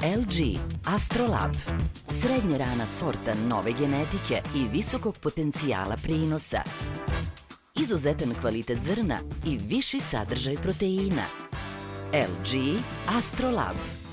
LG Astrolab. Srednje rana sorta nove genetike i visokog potencijala prinosa. Izuzetan kvalitet zrna i viši sadržaj proteina. LG Astrolab.